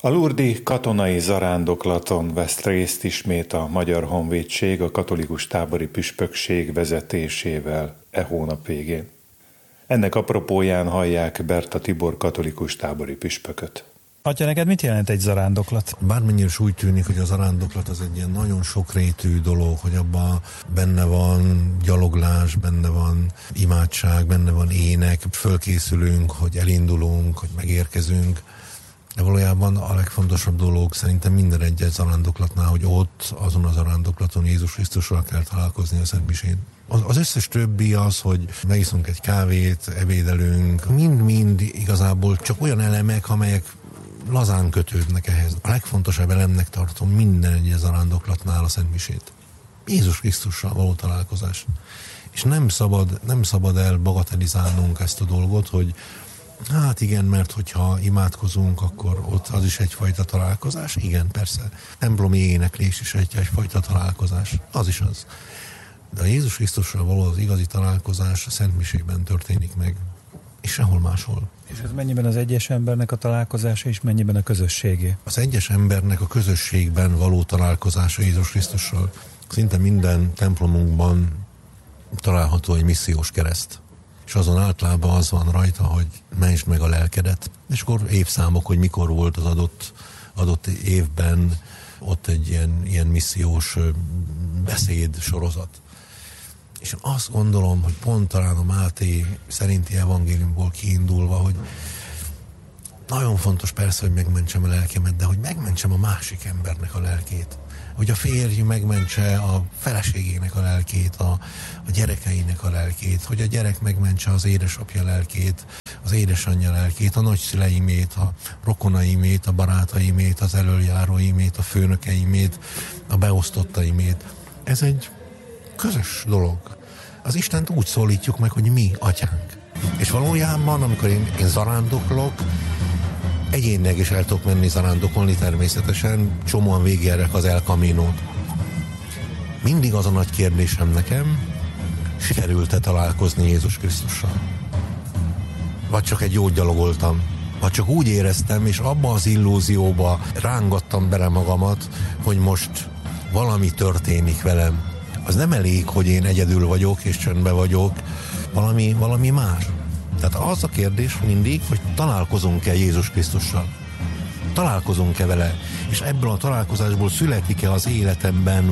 A lurdi katonai zarándoklaton vesz részt ismét a Magyar Honvédség a katolikus tábori püspökség vezetésével hónap végén. Ennek apropóján hallják Berta Tibor katolikus tábori püspököt. Atya, neked mit jelent egy zarándoklat? Bármennyire is úgy tűnik, hogy a zarándoklat az egy ilyen nagyon sokrétű dolog, hogy abban benne van gyaloglás, benne van imádság, benne van ének, fölkészülünk, hogy elindulunk, hogy megérkezünk. De valójában a legfontosabb dolog szerintem minden egyes zarándoklatnál, hogy ott, azon a zarándoklaton Jézus Krisztussal kell találkozni a Szent Misén. Az összes többi az, hogy megiszunk egy kávét, ebédelünk, mind-mind igazából csak olyan elemek, amelyek lazán kötődnek ehhez. A legfontosabb elemnek tartom minden egyes zarándoklatnál a Szent Misét. Jézus Krisztussal való találkozás. És nem szabad el bagatelizálnunk ezt a dolgot, hogy hát igen, mert hogyha imádkozunk, akkor ott az is egyfajta találkozás. Igen, persze. Templomi éneklés is egyfajta találkozás. Az is az. De a Jézus Krisztussal való az igazi találkozás a Szent Misében történik meg. És sehol máshol. És ez mennyiben az egyes embernek a találkozása, és mennyiben a közösségé? Az egyes embernek a közösségben való találkozása Jézus Krisztussal. Szinte minden templomunkban található egy missziós kereszt. És azon általában az van rajta, hogy mentsd meg a lelkedet. És akkor évszámok, hogy mikor volt az adott évben ott egy ilyen missziós beszéd sorozat. És én azt gondolom, hogy pont talán a Máté szerinti evangéliumból kiindulva, hogy nagyon fontos persze, hogy megmentsem a lelkemet, de hogy megmentsem a másik embernek a lelkét. Hogy a férj megmentse a feleségének a lelkét, a gyerekeinek a lelkét, hogy a gyerek megmentse az édesapja lelkét, az édesanyja lelkét, a nagyszüleimét, a rokonaimét, a barátaimét, az elöljáróimét, a főnökeimét, a beosztottaimét. Ez egy közös dolog. Az Istent úgy szólítjuk meg, hogy mi, atyánk. És valójában, amikor én zarándoklok, egyénileg is el tudok menni zarándokolni természetesen, csomóan végigérek az El Caminót. Mindig az a nagy kérdésem nekem, sikerült-e találkozni Jézus Krisztussal? Vagy csak egy jót gyalogoltam? Vagy csak úgy éreztem, és abba az illúzióba rángattam bele magamat, hogy most valami történik velem. Az nem elég, hogy én egyedül vagyok, és csöndben vagyok, valami más. Tehát az a kérdés mindig, hogy találkozunk-e Jézus Krisztussal? Találkozunk-e vele? És ebből a találkozásból születik-e az életemben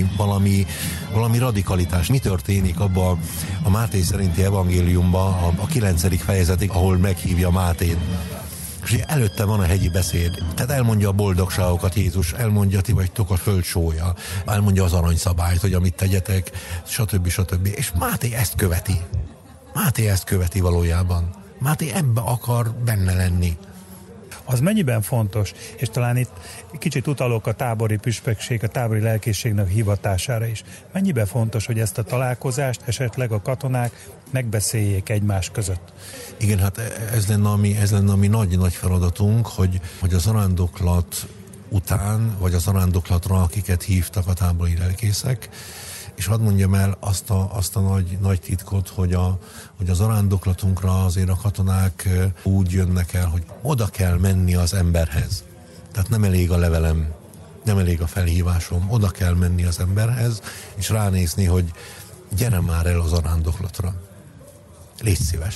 valami radikalitás? Mi történik abban a Máté szerinti evangéliumban, a 9. fejezetig, ahol meghívja Mátét? És előtte van a hegyi beszéd. Tehát elmondja a boldogságokat Jézus, elmondja, ti vagytok a föld sója, elmondja az aranyszabályt, hogy amit tegyetek, stb. És Máté ezt követi. Máté ezt követi valójában. Máté ebbe akar benne lenni. Az mennyiben fontos, és talán itt kicsit utalok a tábori püspökség, a tábori lelkészségnek hivatására is. Mennyiben fontos, hogy ezt a találkozást esetleg a katonák megbeszéljék egymás között? Igen, hát ez lenne a mi nagy feladatunk, hogy a zarándoklat után, vagy a zarándoklatra, akiket hívtak a tábori lelkészek, és hadd mondjam el azt a nagy titkot, hogy a zarándoklatunkra azért a katonák úgy jönnek el, hogy oda kell menni az emberhez. Tehát nem elég a levelem, nem elég a felhívásom, oda kell menni az emberhez, és ránézni, hogy gyere már el a zarándoklatra. Légy szíves.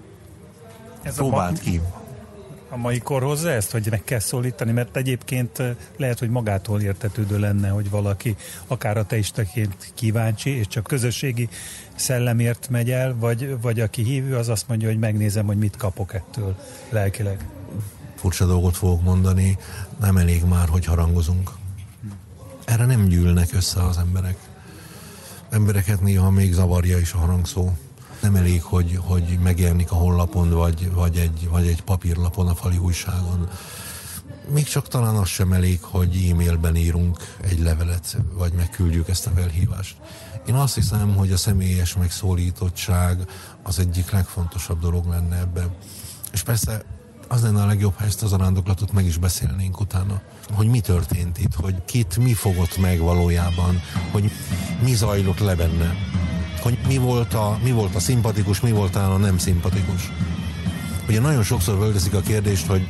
Próbáld ki. A mai kor hozza ezt, hogy meg kell szólítani, mert egyébként lehet, hogy magától értetődő lenne, hogy valaki akár ateistaként kíváncsi, és csak közösségi szellemért megy el, vagy aki hívő, az azt mondja, hogy megnézem, hogy mit kapok ettől lelkileg. Furcsa dolgot fogok mondani, nem elég már, hogy harangozunk. Erre nem gyűlnek össze az emberek. Embereket néha még zavarja is a harangszó. Nem elég, hogy megjelenik a honlapon, vagy egy papírlapon, a fali újságon. Még csak talán az sem elég, hogy e-mailben írunk egy levelet, vagy megküldjük ezt a felhívást. Én azt hiszem, hogy a személyes megszólítottság az egyik legfontosabb dolog lenne ebben. És persze az lenne a legjobb, ha ezt a zarándoklatot meg is beszélnénk utána. Hogy mi történt itt, hogy kit mi fogott meg valójában, hogy mi zajlott le benne. Hogy mi volt a szimpatikus, mi volt a nem szimpatikus. Ugye nagyon sokszor fölteszik a kérdést, hogy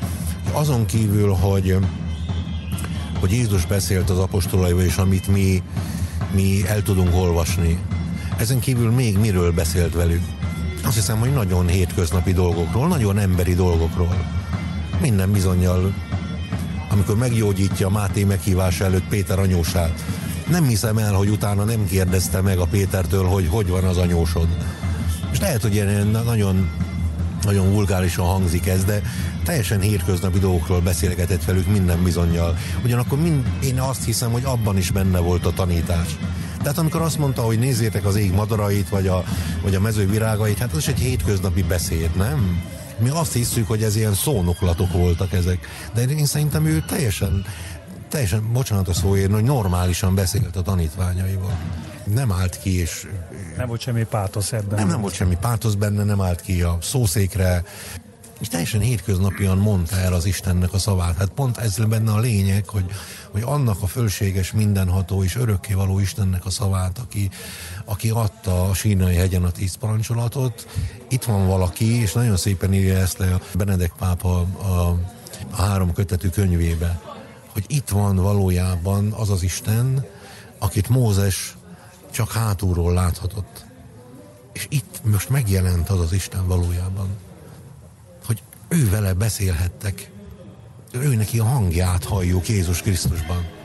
Azon kívül, hogy Jézus beszélt az apostolaival, és amit mi el tudunk olvasni, ezen kívül még miről beszélt velük? Azt hiszem, hogy nagyon hétköznapi dolgokról, nagyon emberi dolgokról. Minden bizonnyal, amikor meggyógyítja Máté meghívása előtt Péter anyósát, nem hiszem el, hogy utána nem kérdezte meg a Pétertől, hogy van az anyósod. És lehet, hogy ilyen nagyon, nagyon vulgárisan hangzik ez, de teljesen hétköznapi dolgokról beszélgetett velük minden bizonnyal. Ugyanakkor én azt hiszem, hogy abban is benne volt a tanítás. Tehát amikor azt mondta, hogy nézzétek az ég madarait, vagy a mező virágait, hát az is egy hétköznapi beszéd, nem? Mi azt hiszük, hogy ez ilyen szónoklatok voltak ezek. De én szerintem ő teljesen, bocsánat a szóért, hogy normálisan beszélt a tanítványaival. Nem állt ki, és... Nem volt semmi pátosz ebben. Nem volt semmi pátosz benne, nem állt ki a szószékre, és teljesen hétköznapian mondta el az Istennek a szavát. Hát pont ez benne a lényeg, hogy annak a fölséges, mindenható és örökkévaló Istennek a szavát, aki adta a Sínai hegyen a 10 parancsolatot. Itt van valaki, és nagyon szépen írja ezt le a Benedek pápa a 3 kötetű könyvébe, hogy itt van valójában az az Isten, akit Mózes csak hátulról láthatott. És itt most megjelent az az Isten valójában, hogy ő vele beszélhettek, ő neki a hangját halljuk Jézus Krisztusban.